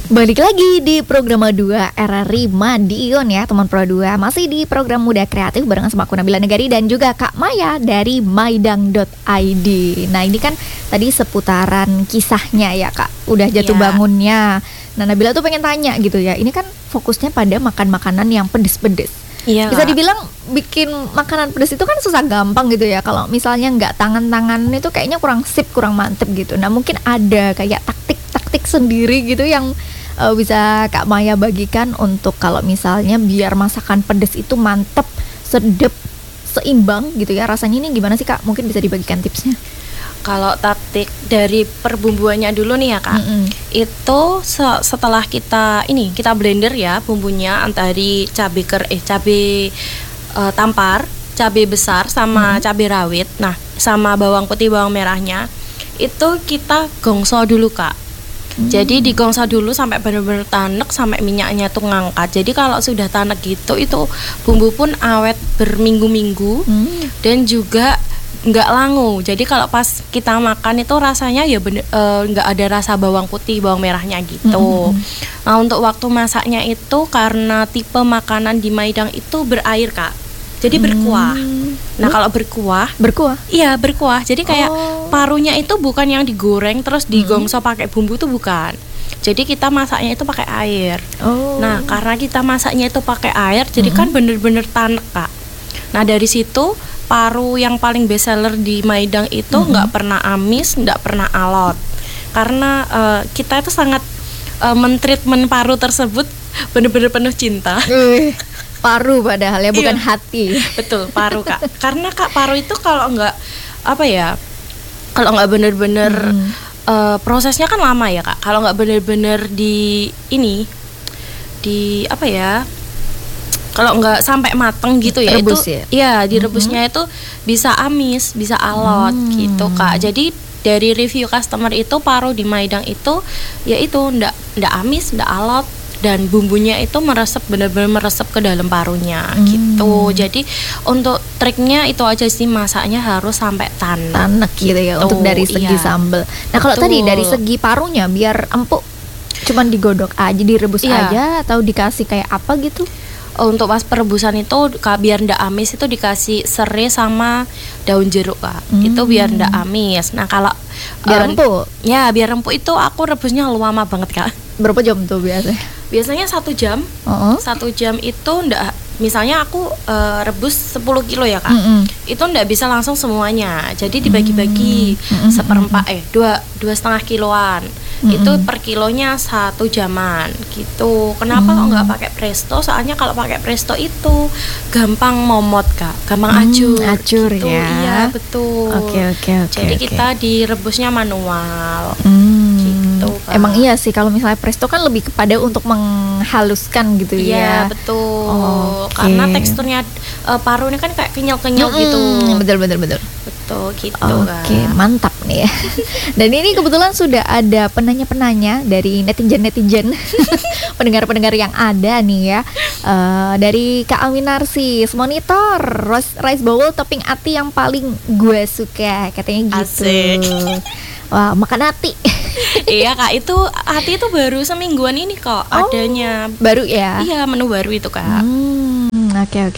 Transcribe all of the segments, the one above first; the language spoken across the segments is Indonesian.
Balik lagi di program 2 RRI Madiun ya teman Pro 2. Masih di program Muda Kreatif bareng sama aku Nabila Negari dan juga Kak Maya dari maidang.id. Nah ini kan tadi seputaran kisahnya ya Kak, udah jatuh bangunnya. Nah Nabila tuh pengen tanya gitu ya, ini kan fokusnya pada makan makanan yang pedes-pedes. Iya, bisa dibilang bikin makanan pedes itu kan susah gampang gitu ya. Kalau misalnya nggak tangan-tangan itu kayaknya kurang sip, kurang mantep gitu. Nah mungkin ada kayak taktik sendiri gitu yang bisa Kak Maya bagikan untuk kalau misalnya biar masakan pedes itu mantep, sedep, seimbang gitu ya. Rasanya ini gimana sih Kak? Mungkin bisa dibagikan tipsnya. Kalau taktik dari perbumbuannya dulu nih ya Kak, itu setelah kita blender ya bumbunya dari cabai tampar, cabai besar sama cabai rawit. Nah, sama bawang putih, bawang merahnya itu kita gongso dulu Kak. Jadi digongso dulu sampai benar-benar tanek, sampai minyaknya tuh ngangkat. Jadi kalau sudah tanek gitu, itu bumbu pun awet berminggu-minggu dan juga nggak langu. Jadi kalau pas kita makan itu rasanya ya nggak ada rasa bawang putih, bawang merahnya gitu. Nah untuk waktu masaknya itu karena tipe makanan di Maidang itu berair Kak. Jadi berkuah. Nah kalau berkuah? Iya berkuah. Jadi kayak parunya itu bukan yang digoreng terus digongso pakai bumbu, itu bukan. Jadi kita masaknya itu pakai air. Nah karena kita masaknya itu pakai air, jadi kan bener-bener tanek Kak. Nah dari situ paru yang paling best seller di Maidang itu nggak pernah amis, nggak pernah alot. Karena kita itu sangat mentreatment paru tersebut bener-bener penuh cinta. Paru padahal ya, bukan hati. Betul, paru Kak. Karena Kak paru itu kalau nggak kalau nggak bener-bener prosesnya kan lama ya Kak. Kalau nggak bener-bener kalau nggak sampai mateng gitu ya, rebus itu direbusnya itu bisa amis, bisa alot gitu Kak. Jadi dari review customer itu paru di Maidang itu ya itu ndak amis, ndak alot, dan bumbunya itu benar-benar meresap ke dalam parunya gitu. Jadi untuk triknya itu aja sih, masaknya harus sampai tanek gitu ya untuk dari segi sambal. Nah kalau tadi dari segi parunya biar empuk, cuman digodok aja, direbus aja, atau dikasih kayak apa gitu? Untuk pas perebusan itu biar ndak amis itu dikasih serai sama daun jeruk Kak. Itu biar ndak amis. Nah kalau biar empuk? Ya biar empuk itu aku rebusnya lama banget Kak. Berapa jam tuh biasanya? Biasanya 1 jam. 1 jam itu ndak, misalnya aku rebus 10 kilo ya Kak. Itu ndak bisa langsung semuanya. Jadi dibagi-bagi seperempat 2,5 kiloan. Itu per kilonya 1 jaman gitu. Kenapa kok nggak pakai presto? Soalnya kalau pakai presto itu gampang momot Kak, gampang acur gitu. Ya. Iya betul. Oke. Jadi kita direbusnya manual. Emang iya sih, kalau misalnya presto kan lebih kepada untuk menghaluskan gitu ya. Iya betul. Karena teksturnya paru ini kan kayak kenyal-kenyal gitu. Betul. Betul gitu Oke, mantap nih ya. Dan ini kebetulan sudah ada penanya-penanya dari netizen pendengar-pendengar yang ada nih ya. Dari Kak Aminarsis, monitor rice bowl topping ati yang paling gue suka, katanya gitu. Asik. Wah, makan hati. Iya Kak, itu hati itu baru semingguan ini kok adanya. Baru ya? Iya, menu baru itu Kak. Oke.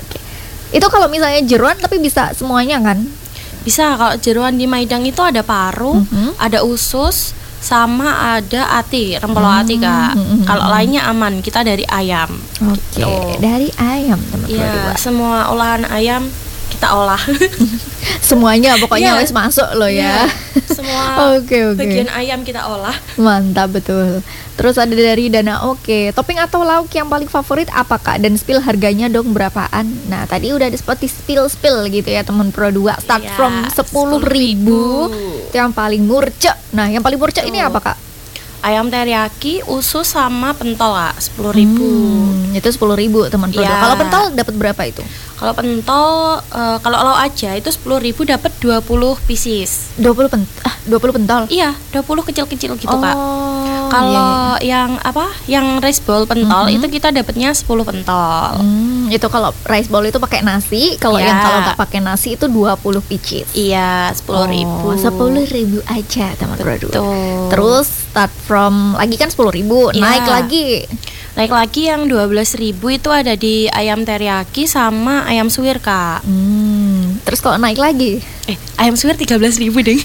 Itu kalau misalnya jeroan tapi bisa semuanya kan? Bisa. Kalau jeroan di Maidang itu ada paru, ada usus, sama ada ati, rempelo ati Kak. Kalau lainnya aman, kita dari ayam. Oke, dari ayam teman-teman. Iya, semua olahan ayam kita olah. Semuanya pokoknya harus masuk loh ya. Semua Oke. bagian ayam kita olah. Mantap betul. Terus ada dari Dana, topping atau lauk yang paling favorit apa Kak? Dan spill harganya dong berapaan? Nah tadi udah ada seperti spill gitu ya teman Pro 2. Start from 10.000 itu yang paling murce. Nah yang paling murce ini apa Kak? Ayam teriyaki, usus sama pentol Kak, 10.000. Itu 10.000 teman Pro 2. Kalau pentol dapat berapa itu? Kalau pentol, kalau lauk aja itu 10.000 dapat 20 pieces. 20 pentol? Iya, 20 kecil-kecil gitu Kak. Kalau yang rice bowl pentol itu kita dapatnya 10 pentol. Itu kalau rice bowl itu pakai nasi, kalau Ya. yang kalau nggak pakai nasi itu 20 pieces. Iya, 10.000. 10.000 aja teman berdua. Betul. Terus start from lagi kan 10.000, Iya. naik lagi. Naik lagi yang 12.000 itu ada di ayam teriyaki sama ayam suwir, Kak. Terus kalau naik lagi, Ayam suwir 13.000 deh.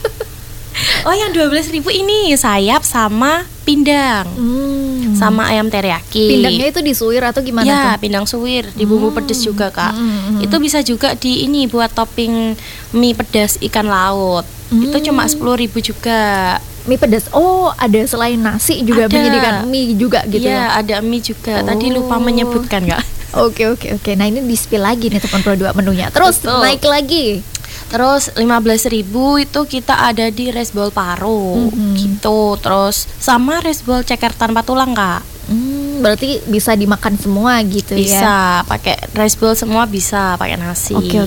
Oh, yang 12.000 ini sayap sama pindang. Sama ayam teriyaki. pindangnya itu disuir atau gimana Ya, tuh? pindang suwir di bumbu pedas juga, Kak. Itu bisa juga di ini buat topping mie pedas ikan laut. Itu cuma 10.000 juga. Mie pedas. Oh, ada selain nasi juga Ada. menyediakan mie juga gitu Iya, ya. ada mie juga. Tadi lupa Oh. menyebutkan, Kak. Oke. Nah, ini di-spill lagi nih teman berdua menunya. Terus Betul. naik lagi. Terus 15.000 itu kita ada di rice bowl paru gitu. Terus sama rice bowl ceker tanpa tulang, Kak. Berarti bisa dimakan semua gitu ya. Bisa pakai rice bowl semua, bisa pakai nasi. Oke.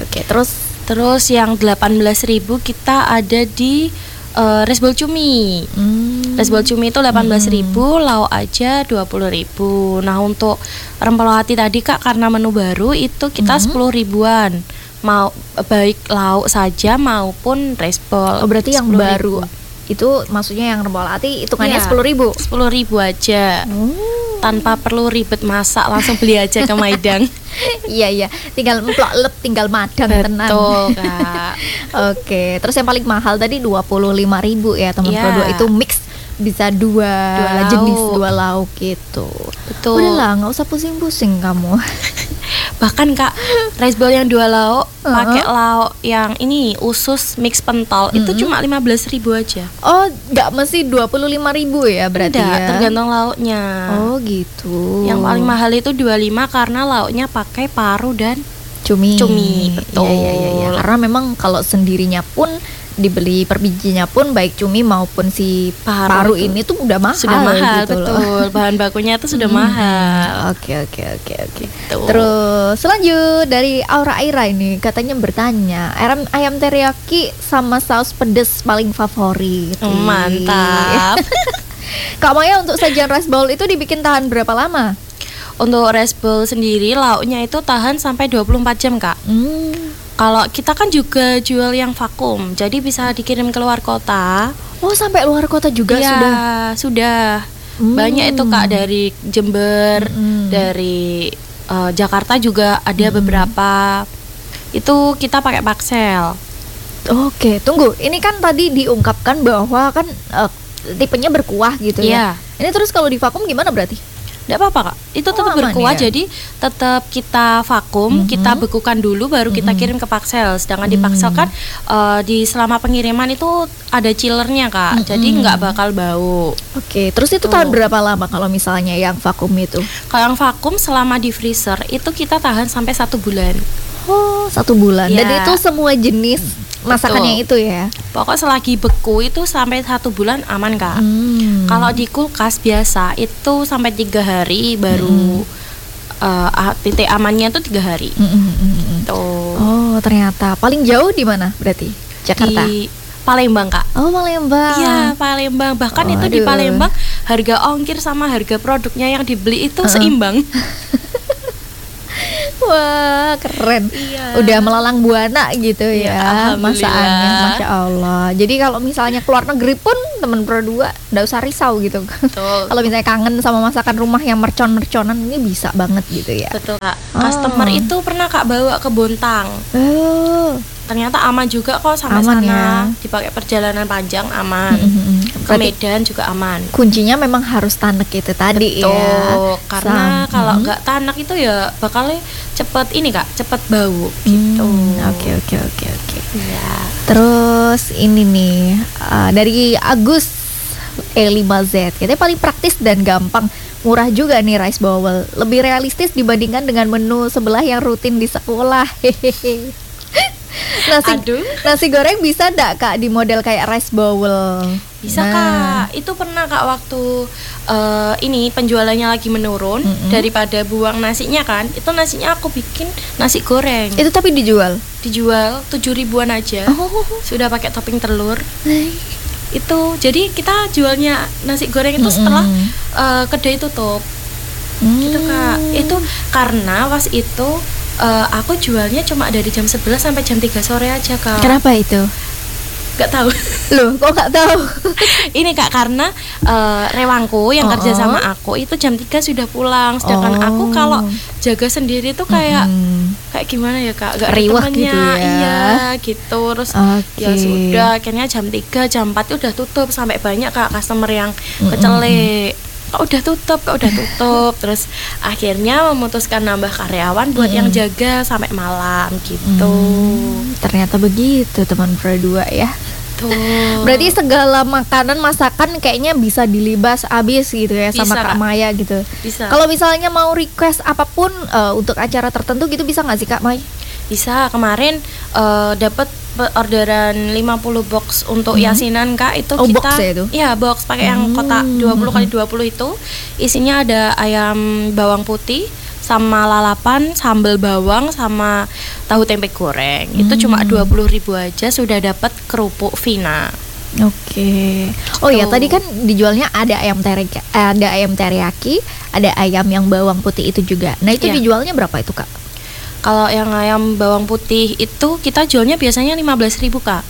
Terus yang 18.000 kita ada di rice bowl cumi. Rice bowl cumi itu 18.000, lauk aja 20.000. Nah, untuk rempelo hati tadi, Kak, karena menu baru itu kita 10.000-an. Mau baik lauk saja maupun rice bowl. Oh, berarti yang 10.000. baru itu maksudnya yang rempah hati hitungannya Iya. 10.000. 10.000 aja. Tanpa perlu ribet masak, langsung beli aja ke Maidang. Iya, tinggal emplok lep, tinggal madang tenan. Betul, Kak. Oke, terus yang paling mahal tadi 25.000 ya teman Iya. berdua, itu mix bisa dua lauk. jenis, 2 lauk gitu. Betul. Udahlah, nggak usah pusing-pusing kamu. Bahkan, Kak, rice bowl yang 2 lauk pakai lauk yang ini usus mix pentol itu cuma 15.000 aja. Oh, nggak mesti 25.000 ya berarti Tidak, ya. tergantung lauknya. Oh gitu. Yang paling mahal itu 25 karena lauknya pakai paru dan cumi. betul. Iya. Karena memang kalau sendirinya pun dibeli per bijinya pun baik cumi maupun si paru itu ini tuh udah mahal. sudah mahal, gitu loh. betul. Bahan bakunya itu sudah mahal. Oke. Gitu. Terus selanjut dari Aura Aira ini katanya bertanya, ayam teriyaki sama saus pedas paling favorit. Mantap. Kak Maya, untuk sajian rice bowl itu dibikin tahan berapa lama? Untuk rice bowl sendiri lauknya itu tahan sampai 24 jam, Kak. Kalau kita kan juga jual yang vakum, jadi bisa dikirim ke luar kota. Oh, sampai luar kota juga Iya, sudah. Banyak itu, Kak, dari Jember, dari Jakarta juga ada beberapa. Itu kita pakai paksel. Oke, tunggu. Ini kan tadi diungkapkan bahwa kan tipenya berkuah gitu ya. Iya. Ini terus kalau di vakum gimana berarti? Tidak apa-apa, Kak. Itu tetap aman berkuah, ya? jadi tetap kita vakum, kita bekukan dulu, baru kita kirim ke paksel. Sedangkan di paksel kan di selama pengiriman itu ada chillernya, Kak. Jadi nggak bakal bau. Oke, terus itu tahan berapa lama kalau misalnya yang vakum itu? Kalau yang vakum selama di freezer itu kita tahan sampai 1 bulan. Oh, 1 bulan. Dan Iya. itu semua jenis masakannya itu ya? Pokoknya selagi beku itu sampai 1 bulan aman, Kak. Kalau di kulkas biasa itu sampai 3 hari baru titik amannya tuh 3 hari. Tuh. Oh, ternyata paling jauh di mana berarti? Jakarta. Di Palembang, Kak. Oh, Palembang. Iya, Palembang. Bahkan itu di Waduh. Palembang harga ongkir sama harga produknya yang dibeli itu seimbang. Wah, keren. Iya. Udah melalang buana gitu Iya, ya alhamdulillah. masakannya, Masya Allah. Jadi kalau misalnya keluar negeri pun temen berdua nggak usah risau gitu. Betul. Kalau misalnya kangen sama masakan rumah yang mercon-merconan, ini bisa banget gitu ya. Betul, Kak. Oh. Customer itu pernah, Kak, bawa ke Bontang. Oh, Ternyata aman juga kok sampai Aman sana. ya. Dipakai perjalanan panjang aman. Ke Berarti Medan juga aman. kuncinya memang harus tanek itu tadi ya. Tuh, karena Sam- kalau nggak tanak itu ya bakalnya cepet ini, Kak, cepet bau gitu. Oke. Iya. Terus ini nih dari Agus E5Z, katanya paling praktis dan gampang, murah juga nih rice bowl, lebih realistis dibandingkan dengan menu sebelah yang rutin di sekolah. Hehehe. Aduh. Nasi goreng bisa ndak, Kak, di model kayak rice bowl? Bisa, Nah. Kak. Itu pernah, Kak, waktu ini penjualannya lagi menurun, daripada buang nasinya kan. Itu nasinya aku bikin nasi goreng. Itu tapi dijual. Dijual 7.000-an aja. Oh. Sudah pakai topping telur. Itu jadi kita jualnya nasi goreng itu setelah kedai tutup. Gitu Kak. Itu karena pas itu aku jualnya cuma dari jam 11 sampai jam 3 sore aja Kak. Kenapa itu? Gak tahu. Loh, kok gak tahu? Ini Kak, karena rewangku yang kerja sama aku itu jam 3 sudah pulang. Sedangkan aku kalau jaga sendiri tuh kayak gimana ya Kak, gak riwah temennya, gitu ya. Iya gitu. Terus ya sudah, akhirnya jam 3, jam 4 udah tutup. Sampai banyak Kak customer yang kecelek, kok udah tutup. Terus akhirnya memutuskan nambah karyawan buat yang jaga sampai malam gitu. Ternyata begitu teman Pro 2 ya. Tuh. Berarti segala makanan masakan kayaknya bisa dilibas habis gitu ya sama Bisa, Kak Kak. Maya gitu. Bisa. Kalau misalnya mau request apapun untuk acara tertentu gitu bisa nggak sih Kak Maya? Bisa. Kemarin dapat orderan 50 box untuk yasinan Kak, itu kita box ya itu? Iya, box pakai yang kotak 20x20 itu. Isinya ada ayam bawang putih sama lalapan, sambal bawang sama tahu tempe goreng. Itu cuma 20.000 aja sudah dapat kerupuk Vina. Oke. Oh ya, tadi kan dijualnya ada ayam teriyaki, ada ayam yang bawang putih itu juga. Nah, itu Iya. dijualnya berapa itu, Kak? Kalau yang ayam bawang putih itu kita jualnya biasanya 15.000 Kak.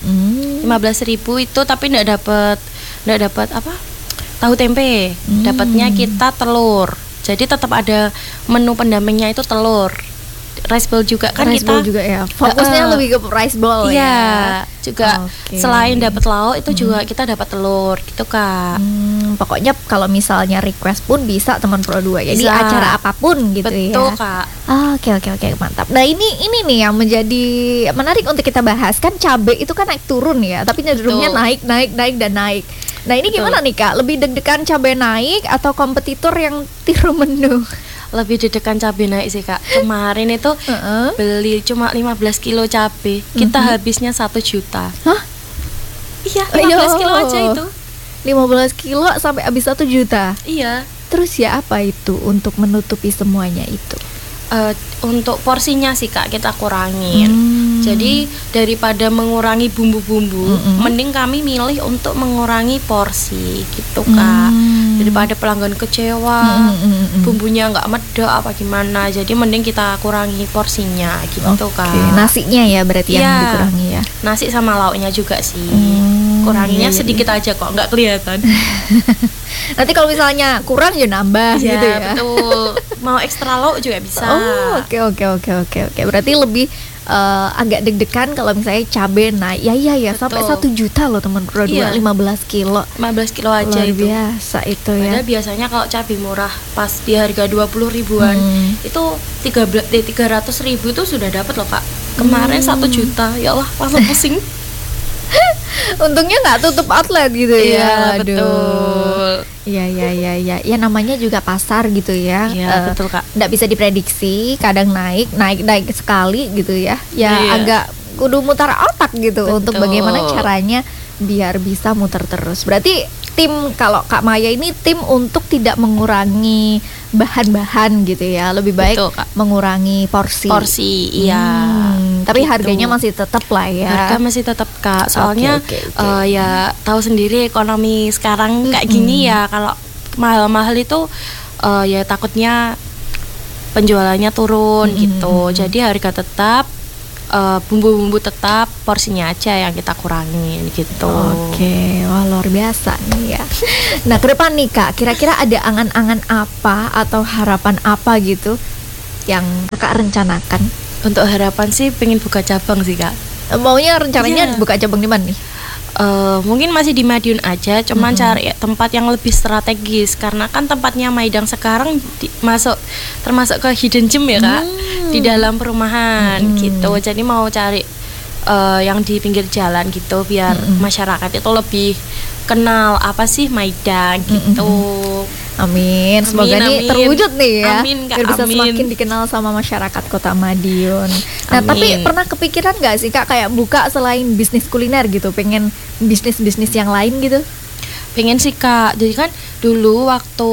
15.000 itu, tapi enggak dapat apa? Tahu tempe. Dapatnya kita telur. Jadi tetap ada menu pendampingnya itu telur. Rice bowl juga kan rice kita. bowl juga ya. Fokusnya lebih ke rice bowl Iya, ya. juga Oke. selain dapat lauk itu juga kita dapat telur gitu Kak. Pokoknya kalau misalnya request pun bisa teman Pro 2. Jadi Bisa. acara apapun gitu Betul ya. Kak. Oke, mantap. Nah, ini nih yang menjadi menarik untuk kita bahas. Kan cabai itu kan naik turun ya, tapi cenderungnya Betul. naik. Nah, ini Betul. gimana nih Kak? Lebih deg-degan cabai naik atau kompetitor yang tiru menu? Lebih deg-degan cabai naik sih Kak. Kemarin itu beli cuma 15 kilo cabai, kita habisnya 1 juta. Hah? Iya, 15 kilo aja itu. 15 kilo sampai habis 1 juta. Iya. Terus ya apa itu untuk menutupi semuanya itu? Untuk porsinya sih Kak kita kurangin. Jadi daripada mengurangi bumbu-bumbu, mending kami milih untuk mengurangi porsi gitu Kak. Daripada pelanggan kecewa, bumbunya nggak meda apa gimana. Jadi mending kita kurangi porsinya gitu Kak. Nasinya ya berarti yang Iya. dikurangi ya. Nasi sama lauknya juga sih. Kuranginnya iya, iya. sedikit aja kok, nggak kelihatan. Nanti kalau misalnya kurang ya nambah gitu ya. Betul. Mau ekstra lauk juga bisa. Oh, oke. Berarti lebih agak deg-degan kalau misalnya cabai naik. Ya, sampai 1 juta loh teman Pro 2, Iya. 15 kilo. 15 kilo aja Luar itu. biasa itu ya. Padahal biasanya kalau cabai murah pas di harga 20 ribuan itu 300 ribu itu sudah dapat loh Kak. Kemarin 1 juta, ya Allah langsung pusing. Untungnya nggak tutup outlet gitu ya. Iya, Aduh. betul. Iya. Ya namanya juga pasar gitu ya. Iya, betul Kak. Nggak bisa diprediksi, kadang naik sekali gitu ya. Ya Iya. agak kudu mutar otak gitu Betul. untuk bagaimana caranya biar bisa muter terus. Berarti kalau Kak Maya ini tim untuk tidak mengurangi bahan-bahan gitu ya. Lebih baik Betul, Kak. mengurangi porsi. Iya. Tapi Gitu. harganya masih tetap lah ya. Harga masih tetap Kak. Soalnya Oke. ya tahu sendiri ekonomi sekarang kayak gini ya. Kalau mahal-mahal itu ya takutnya penjualannya turun gitu. Jadi harga tetap, bumbu-bumbu tetap, porsinya aja yang kita kurangin gitu. Oke, wah luar biasa nih ya. Nah, ke depan nih Kak, kira-kira ada angan-angan apa atau harapan apa gitu yang Kakak rencanakan? Untuk harapan sih pengen buka cabang sih Kak. Maunya rencananya Iya. buka cabang di mana nih? Mungkin masih di Madiun aja, cuman cari tempat yang lebih strategis karena kan tempatnya Maidang sekarang termasuk ke hidden gem ya Kak, di dalam perumahan gitu. Jadi mau cari yang di pinggir jalan gitu biar masyarakat itu lebih kenal apa sih Maidang gitu. Amin, semoga nih Amin. terwujud nih ya. Amin, Kak, Biar bisa amin. semakin dikenal sama masyarakat Kota Madiun. Nah, Amin. tapi pernah kepikiran nggak sih Kak kayak buka selain bisnis kuliner gitu, pengen bisnis-bisnis yang lain gitu? Pengen sih Kak. Jadi kan dulu waktu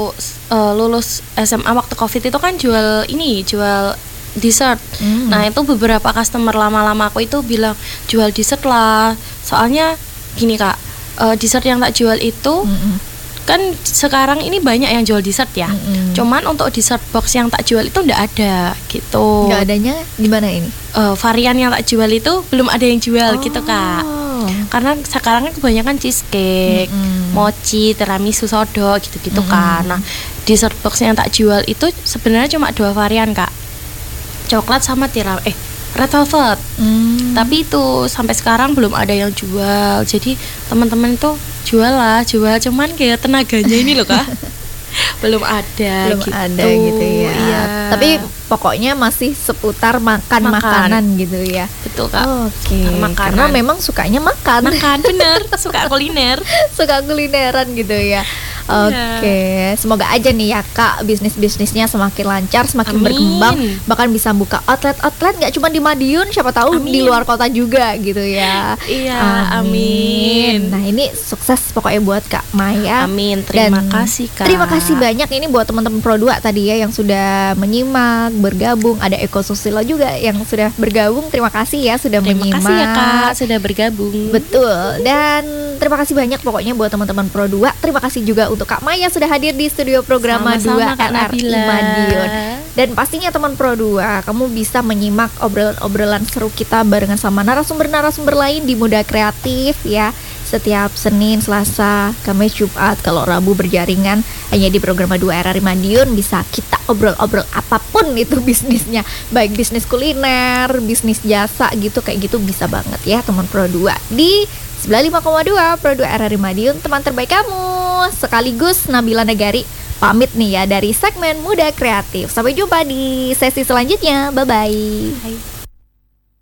lulus SMA waktu Covid itu kan jual dessert. Nah, itu beberapa customer lama-lama aku itu bilang jual dessert lah. Soalnya gini Kak, dessert yang tak jual itu kan sekarang ini banyak yang jual dessert ya. Cuman untuk dessert box yang tak jual itu nggak ada gitu. Nggak adanya gimana ini? Varian yang tak jual itu belum ada yang jual gitu Kak. Karena sekarang kan kebanyakan cheesecake, mochi, tiramisu, sodo gitu-gitu kan. Nah, dessert box yang tak jual itu sebenarnya cuma 2 varian Kak. Coklat sama red velvet. Tapi itu sampai sekarang belum ada yang jual. Jadi teman-teman itu jual cuman kayak tenaganya ini loh Kak. belum ada gitu ya. Iya. Tapi pokoknya masih seputar makanan gitu ya. Betul Kak. Oke. Karena memang sukanya makan bener. Suka kuliner. Suka kulineran gitu ya. Oke, semoga aja nih ya Kak, bisnisnya semakin lancar, semakin berkembang, bahkan bisa buka outlet nggak cuma di Madiun, siapa tahu di luar kota juga gitu ya. Iya, amin. Nah ini sukses pokoknya buat Kak Maya. Amin, terima kasih Kak. Terima kasih banyak ini buat teman-teman Pro 2 tadi ya yang sudah menyimak, bergabung. Ada Eko Susilo juga yang sudah bergabung. Terima kasih ya sudah menyimak. Terima kasih ya Kak sudah bergabung. Betul. Dan terima kasih banyak pokoknya buat teman-teman Pro 2. Terima kasih juga untuk Kak Maya sudah hadir di studio program 2 RRI Madiun. Dan pastinya teman Pro 2, kamu bisa menyimak obrolan-obrolan seru kita barengan sama narasumber-narasumber lain di Muda Kreatif ya. Setiap Senin, Selasa, Kamis, Jumat. Kalau Rabu berjaringan hanya di program 2 RRI Madiun. Bisa kita obrol-obrol apapun itu bisnisnya, baik bisnis kuliner, bisnis jasa gitu, kayak gitu bisa banget ya teman Pro 2 di 95,2 Pro 2 RRI Madiun, teman terbaik kamu. Sekaligus Nabila Negari pamit nih ya dari segmen Muda Kreatif. Sampai jumpa di sesi selanjutnya. Bye-bye.